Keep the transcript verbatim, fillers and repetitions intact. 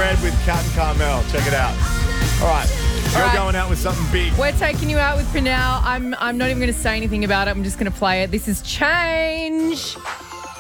Red with Cat and Carmel. Check it out. All right. You're right. going out with something big. We're taking you out with Pinal. I'm I'm not even going to say anything about it. I'm just going to play it. This is Change.